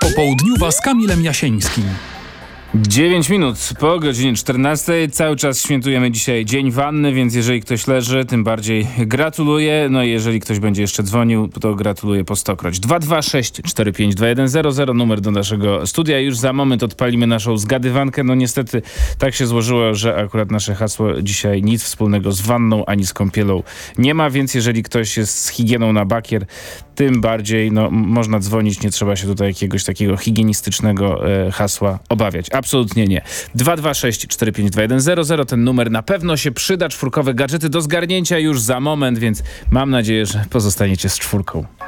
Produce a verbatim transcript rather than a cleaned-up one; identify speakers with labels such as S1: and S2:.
S1: Popołudniowa z Kamilem Jasieńskim.
S2: dziewięć minut po godzinie czternastej. Cały czas świętujemy dzisiaj Dzień Wanny, więc jeżeli ktoś leży, tym bardziej gratuluję. No i jeżeli ktoś będzie jeszcze dzwonił, to gratuluję po stokroć. dwa dwa sześć cztery pięć dwa jeden zero zero, numer do naszego studia. Już za moment odpalimy naszą zgadywankę. No niestety tak się złożyło, że akurat nasze hasło dzisiaj nic wspólnego z wanną ani z kąpielą nie ma, więc jeżeli ktoś jest z higieną na bakier, tym bardziej no, można dzwonić, nie trzeba się tutaj jakiegoś takiego higienistycznego e, hasła obawiać. Absolutnie nie. dwa dwa sześć cztery pięć dwa jeden zero zero, ten numer na pewno się przyda. Czwórkowe gadżety do zgarnięcia już za moment, więc mam nadzieję, że pozostaniecie z czwórką.